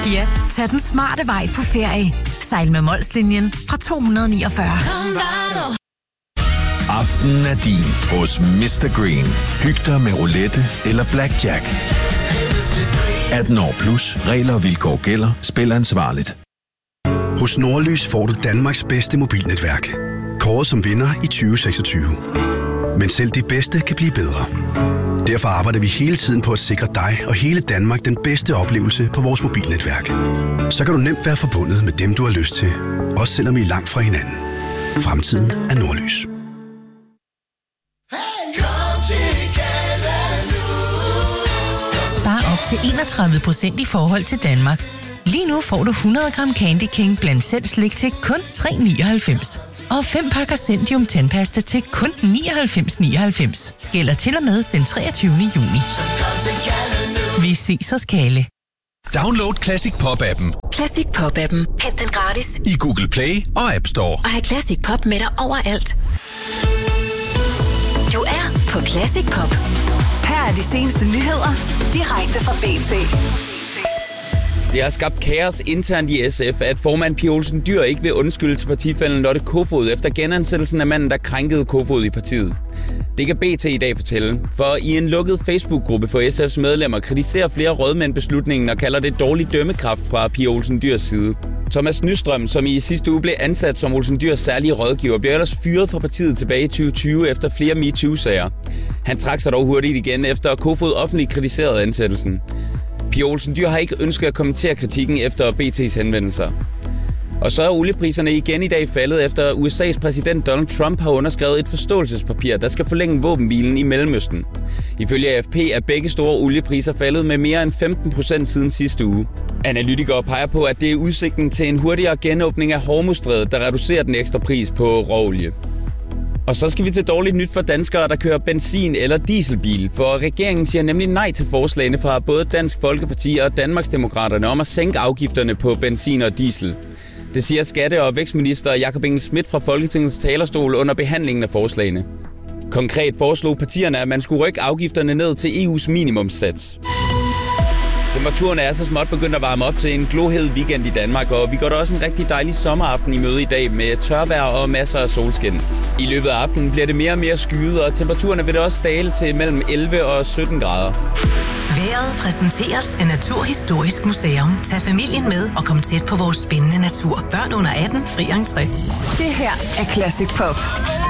Ja, tag den smarte vej på ferie. Sejl med Molslinjen fra 249. Aftenen er din hos Mr. Green. Hyg dig med roulette eller blackjack. 18 år plus. Regler og vilkår gælder. Spil ansvarligt. Hos Nordlys får du Danmarks bedste mobilnetværk. Kåret som vinder i 2026. Men selv de bedste kan blive bedre. Derfor arbejder vi hele tiden på at sikre dig og hele Danmark den bedste oplevelse på vores mobilnetværk. Så kan du nemt være forbundet med dem, du har lyst til. Også selvom I er langt fra hinanden. Fremtiden er Nordlys. Spar op til 31% i forhold til Danmark. Lige nu får du 100 gram Candy King blandt selv slik til kun 3,99. Og 5 pakker Zendium tandpasta til kun 99,99. Gælder til og med den 23. juni. Vi ses hos Kalle. Download Classic Pop-appen. Classic Pop-appen. Hent den gratis I Google Play og App Store. og have Classic Pop med dig overalt. Du er på Classic Pop. Her er de seneste nyheder direkte fra BT. Det har skabt kaos internt i SF, at formand Pia Olsen Dyhr ikke vil undskylde til partifællen Lotte Kofod efter genansættelsen af manden, der krænkede Kofod i partiet. Det kan BT i dag fortælle, for i en lukket Facebook-gruppe for SF's medlemmer kritiserer flere rådmænd beslutningen og kalder det dårlig dømmekraft fra Pia Olsen Dyhrs side. Thomas Nystrøm, som i sidste uge blev ansat som Olsen Dyhrs særlige rådgiver, blev ellers fyret fra partiet tilbage i 2020 efter flere MeToo-sager. Han trak sig dog hurtigt igen efter Kofod offentligt kritiserede ansættelsen. Pia Olsen Dyhr har ikke ønsket at kommentere kritikken efter BT's henvendelser. Og så er oliepriserne igen i dag faldet, efter USA's præsident Donald Trump har underskrevet et forståelsespapir, der skal forlænge våbenhvilen i Mellemøsten. Ifølge AFP er begge store oliepriser faldet med mere end 15% siden sidste uge. Analytikere peger på, at det er udsigten til en hurtigere genåbning af Hormuzstrædet, der reducerer den ekstra pris på råolie. Og så skal vi til dårligt nyt for danskere, der kører benzin- eller dieselbil, for regeringen siger nemlig nej til forslagene fra både Dansk Folkeparti og Danmarksdemokraterne om at sænke afgifterne på benzin og diesel. Det siger skatte- og vækstminister Jakob Engel-Schmidt fra Folketingets talerstol under behandlingen af forslagene. Konkret foreslog partierne, at man skulle rykke afgifterne ned til EU's minimumssats. Temperaturen er så småt begyndt at varme op til en glohed weekend i Danmark, og vi går da også en rigtig dejlig sommeraften i møde i dag med tørvejr og masser af solskin. I løbet af aftenen bliver det mere og mere skyet, og temperaturerne vil det også dale til mellem 11 og 17 grader. Vejret præsenteres af Naturhistorisk Museum. Tag familien med og kom tæt på vores spændende natur. Børn under 18 fri entré. Det her er Classic Pop.